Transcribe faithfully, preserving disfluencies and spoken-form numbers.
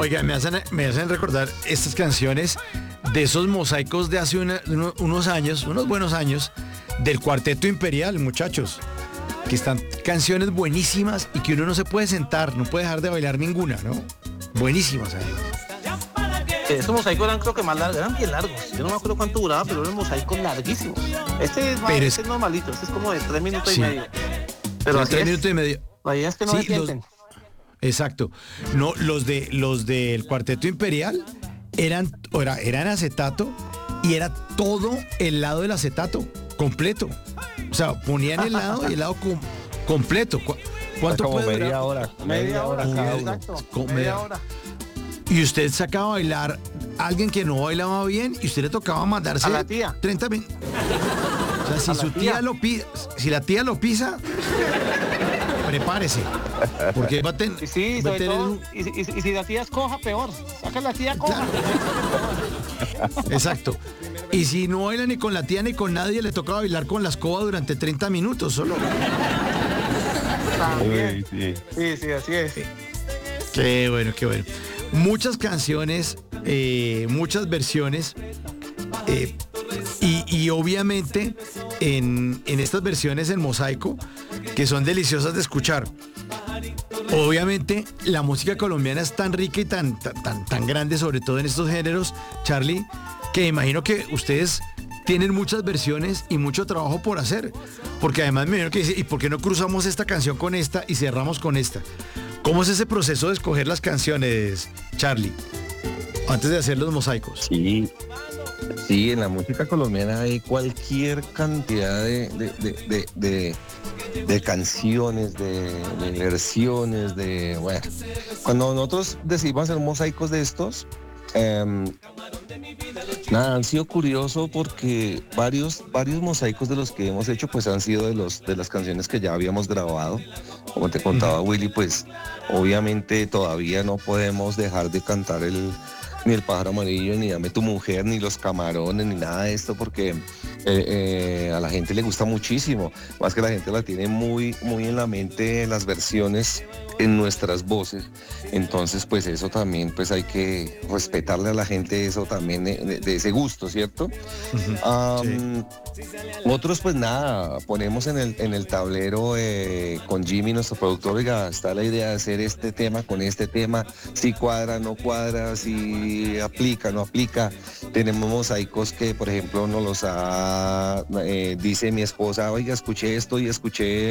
Oiga, me hacen, me hacen recordar estas canciones de esos mosaicos de hace una- uno- unos años, unos buenos años, del Cuarteto Imperial, muchachos. Que están canciones buenísimas y que uno no se puede sentar, no puede dejar de bailar ninguna, ¿no? Buenísimas, además. Esos mosaicos eran creo que más largos, eran bien largos. Yo no me acuerdo cuánto duraba, pero eran mosaicos larguísimos. Este es, más, Pero este es- es normalito, este es como de tres minutos Sí. y medio. Pero Son así tres es, minutos y medio. la idea es que no Sí, se sienten. Exacto. No, los de los del Cuarteto Imperial eran, era, eran acetato y era todo el lado del acetato, completo. O sea, ponían el lado y el lado com- completo. ¿Cu- ¿Cuánto como puede media durar? hora, Media hora, cada uno. exacto. Con Media media- hora. Y usted sacaba a bailar a alguien que no bailaba bien y usted le tocaba mandarse A la tía. treinta minutos. O sea, si A la su tía, tía. lo pisa, si la tía lo pisa, prepárese. Porque va a, ten- Y sí, va a sobre tener todo, un- y, si- y si- y si la tía es coja, peor. Saca la tía coja. Exacto. Y si no baila ni con la tía ni con nadie, le tocaba bailar con la escoba durante treinta minutos solo. También. Uy, sí. Sí, sí, así es. Qué bueno, qué bueno. Muchas canciones, eh, muchas versiones. eh, y, y obviamente en, en estas versiones en mosaico, que son deliciosas de escuchar. Obviamente la música colombiana es tan rica y tan, tan, tan, tan grande, sobre todo en estos géneros, Charlie, que imagino que ustedes tienen muchas versiones y mucho trabajo por hacer. Porque además me imagino que dice, ¿y por qué no cruzamos esta canción con esta y cerramos con esta? ¿Cómo es ese proceso de escoger las canciones, Charlie? Antes de hacer los mosaicos. Sí, sí, en la música colombiana hay cualquier cantidad de, de, de, de, de- de canciones, de, de versiones, de... Bueno, cuando nosotros decidimos hacer mosaicos de estos, em, nada, han sido curioso porque varios, varios mosaicos de los que hemos hecho pues han sido de, los, de las canciones que ya habíamos grabado. Como te contaba Willy, pues obviamente todavía no podemos dejar de cantar el ni el pájaro amarillo, ni Dame tu mujer, ni los camarones, ni nada de esto, porque eh, eh, a la gente le gusta muchísimo, más que la gente la tiene muy, muy en la mente las versiones en nuestras voces. Entonces, pues eso también, pues hay que respetarle a la gente eso también de, de- de ese gusto, ¿cierto? Am, Otros, pues nada, ponemos en el, en el tablero eh, con Jimmy, nuestro productor, oiga, está la idea de hacer este tema con este tema, si cuadra, no cuadra, si aplica, no aplica. Tenemos mosaicos que, por ejemplo, nos los ha, eh, dice mi esposa, oiga, escuché esto y escuché